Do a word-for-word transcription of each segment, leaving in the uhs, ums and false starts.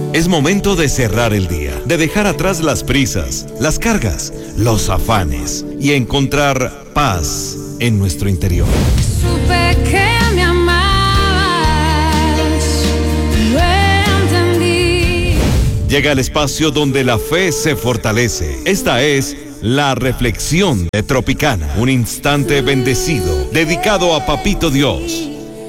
Es momento de cerrar el día, de dejar atrás las prisas, las cargas, los afanes y encontrar paz en nuestro interior. Supe que me amabas, lo entendí. Llega el espacio donde la fe se fortalece. Esta es la reflexión de Tropicana, un instante bendecido dedicado a Papito Dios.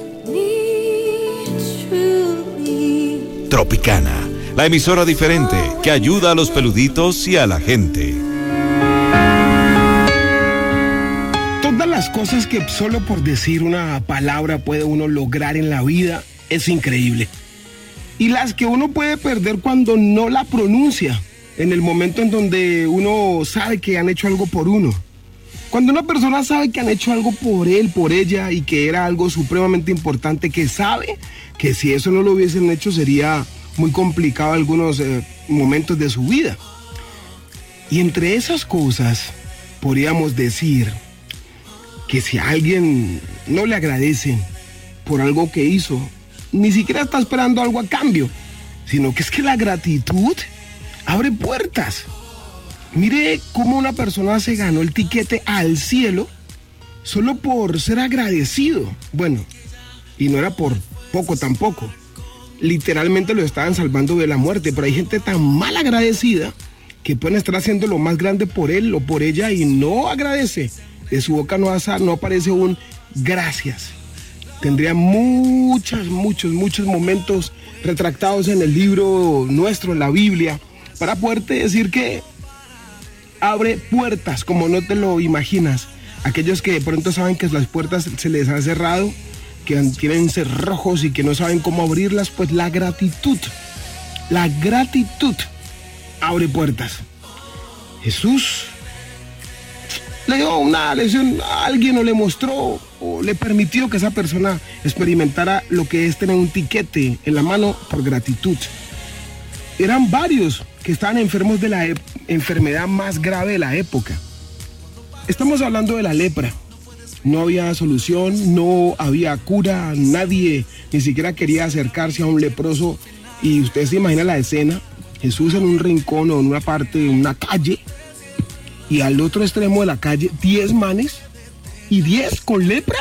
Tropicana, la emisora diferente que ayuda a los peluditos y a la gente. Todas las cosas que solo por decir una palabra puede uno lograr en la vida es increíble. Y las que uno puede perder cuando no la pronuncia, en el momento en donde uno sabe que han hecho algo por uno. Cuando una persona sabe que han hecho algo por él, por ella, y que era algo supremamente importante, que sabe que si eso no lo hubiesen hecho sería muy complicado algunos eh, momentos de su vida. Y entre esas cosas podríamos decir que si a alguien no le agradecen por algo que hizo, ni siquiera está esperando algo a cambio, sino que es que la gratitud abre puertas. Mire cómo una persona se ganó el tiquete al cielo solo por ser agradecido. Bueno, y no era por poco tampoco. Literalmente lo estaban salvando de la muerte, pero hay gente tan mal agradecida que pueden estar haciendo lo más grande por él o por ella y no agradece. De su boca no, asa, no aparece un gracias. Tendría muchos, muchos, muchos momentos retractados en el libro nuestro, en la Biblia, para poderte decir que abre puertas como no te lo imaginas. Aquellos que de pronto saben que las puertas se les han cerrado, que tienen cerrojos y que no saben cómo abrirlas, pues la gratitud, la gratitud abre puertas. Jesús le dio una lección a alguien o le mostró o le permitió que esa persona experimentara lo que es tener un tiquete en la mano por gratitud. Eran varios que estaban enfermos de la e- enfermedad más grave de la época. Estamos hablando de la lepra. No había solución, no había cura, nadie ni siquiera quería acercarse a un leproso. Y usted se imagina la escena, Jesús en un rincón o en una parte de una calle, y al otro extremo de la calle, diez manes, y diez con lepra.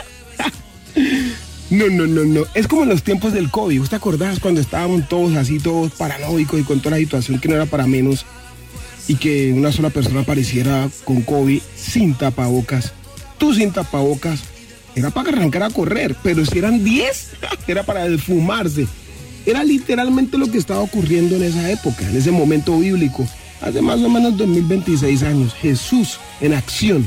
No, no, no, no, es como en los tiempos del COVID. ¿Usted acordás cuando estábamos todos así, todos paranoicos y con toda la situación que no era para menos, y que una sola persona apareciera con COVID sin tapabocas? Tú sin tapabocas, era para arrancar a correr, pero si eran diez, era para desfumarse. Era literalmente lo que estaba ocurriendo en esa época, en ese momento bíblico, hace más o menos dos mil veintiséis años. Jesús en acción.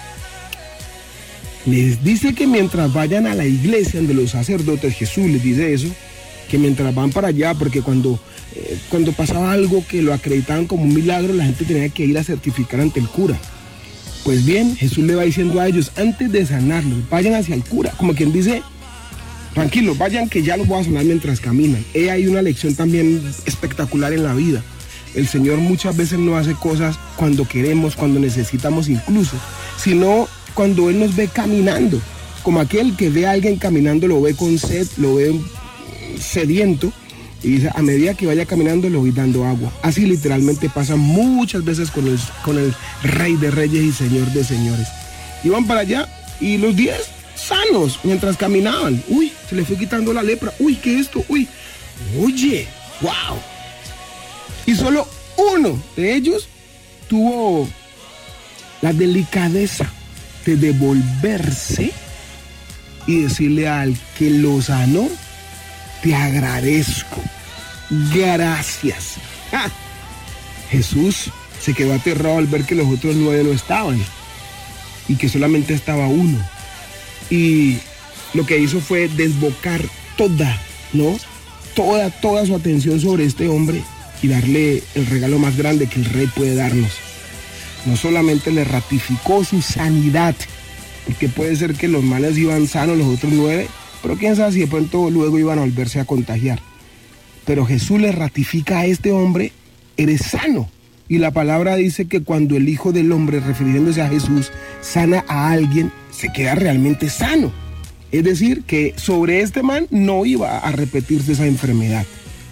Les dice que mientras vayan a la iglesia de los sacerdotes, Jesús les dice eso, que mientras van para allá, porque cuando, eh, cuando pasaba algo que lo acreditaban como un milagro, la gente tenía que ir a certificar ante el cura. Pues bien, Jesús le va diciendo a ellos, antes de sanarlos, vayan hacia el cura, como quien dice, tranquilos, vayan que ya los voy a sanar mientras caminan. He ahí una lección también espectacular en la vida. El Señor muchas veces no hace cosas cuando queremos, cuando necesitamos incluso, sino cuando Él nos ve caminando, como aquel que ve a alguien caminando, lo ve con sed, lo ve sediento, y dice, a medida que vaya caminando le voy dando agua. Así literalmente pasa muchas veces con el, con el Rey de Reyes y Señor de Señores. Iban para allá y los diez sanos mientras caminaban. Uy, se le fue quitando la lepra. Uy, ¿qué es esto? Uy, oye, wow. Y solo uno de ellos tuvo la delicadeza de devolverse y decirle al que lo sanó, te agradezco, gracias. ¡Ah! Jesús se quedó aterrado al ver que los otros nueve no estaban y que solamente estaba uno. Y lo que hizo fue desbocar toda, ¿no? Toda, toda su atención sobre este hombre y darle el regalo más grande que el Rey puede darnos. No solamente le ratificó su sanidad, porque puede ser que los males iban sanos, los otros nueve, pero quién sabe si de pronto luego iban a volverse a contagiar. Pero Jesús le ratifica a este hombre, eres sano. Y la palabra dice que cuando el Hijo del Hombre, refiriéndose a Jesús, sana a alguien, se queda realmente sano. Es decir, que sobre este man no iba a repetirse esa enfermedad.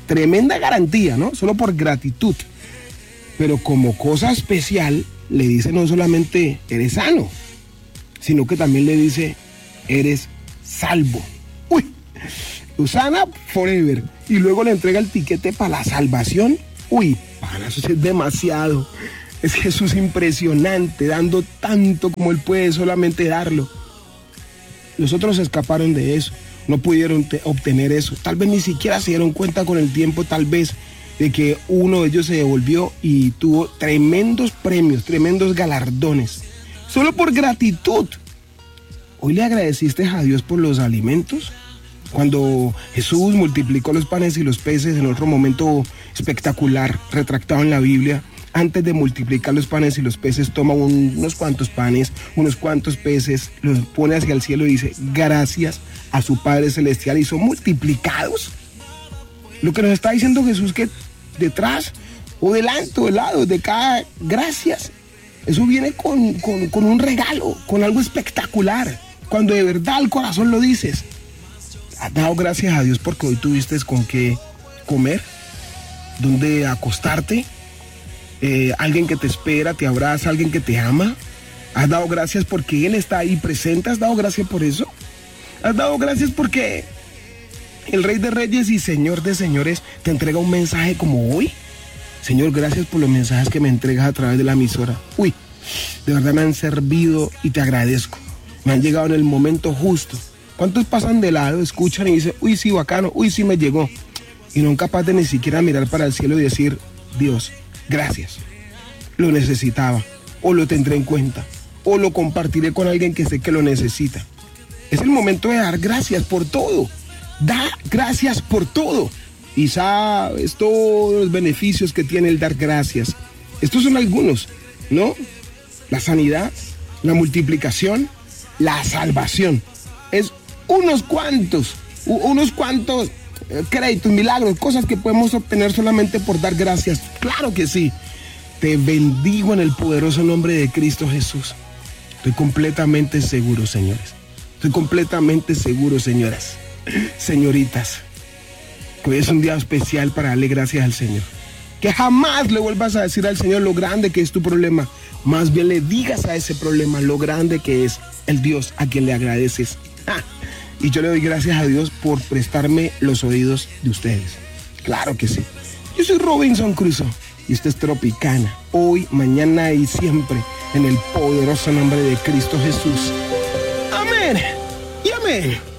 tremenda garantía, ¿no? Solo por gratitud. Pero como cosa especial, le dice no solamente eres sano, sino que también le dice eres salvo. Uy, Usana forever. Y luego le entrega el tiquete para la salvación. Uy, para eso sí es demasiado. Es Jesús impresionante, dando tanto como Él puede solamente darlo. Los otros escaparon de eso, no pudieron te- obtener eso. Tal vez ni siquiera se dieron cuenta con el tiempo, tal vez, de que uno de ellos se devolvió y tuvo tremendos premios, tremendos galardones. Solo por gratitud. ¿Hoy le agradeciste a Dios por los alimentos? Cuando Jesús multiplicó los panes y los peces en otro momento espectacular, retractado en la Biblia, antes de multiplicar los panes y los peces, toma un, unos cuantos panes, unos cuantos peces, los pone hacia el cielo y dice, gracias a su Padre Celestial, y son multiplicados. Lo que nos está diciendo Jesús, que detrás o delante o del lado de cada gracias, eso viene con, con, con un regalo, con algo espectacular. Cuando de verdad el corazón lo dices, has dado gracias a Dios porque hoy tuviste con qué comer, dónde acostarte, eh, alguien que te espera, te abraza, alguien que te ama. Has dado gracias porque Él está ahí presente. Has dado gracias por eso. Has dado gracias porque el Rey de Reyes y Señor de Señores te entrega un mensaje como hoy. Señor, gracias por los mensajes que me entregas a través de la emisora. Uy, de verdad me han servido y te agradezco. Me han llegado en el momento justo. ¿Cuántos pasan de lado, escuchan y dicen, uy, sí, bacano, uy, sí me llegó? Y no son capaces de ni siquiera mirar para el cielo y decir, Dios, gracias. Lo necesitaba, o lo tendré en cuenta, o lo compartiré con alguien que sé que lo necesita. Es el momento de dar gracias por todo. Da gracias por todo. Y sabes todos los beneficios que tiene el dar gracias. Estos son algunos, ¿no? La sanidad, la multiplicación, la salvación. Es unos cuantos, unos cuantos créditos, milagros, cosas que podemos obtener solamente por dar gracias. Claro que sí. Te bendigo en el poderoso nombre de Cristo Jesús. Estoy completamente seguro, señores. Estoy completamente seguro, señoras, señoritas, que hoy es un día especial para darle gracias al Señor. Que jamás le vuelvas a decir al Señor lo grande que es tu problema. Más bien le digas a ese problema lo grande que es el Dios a quien le agradeces. Ah, y yo le doy gracias a Dios por prestarme los oídos de ustedes. Claro que sí. Yo soy Robinson Crusoe y esto es Tropicana. Hoy, mañana y siempre, en el poderoso nombre de Cristo Jesús. Amén y amén.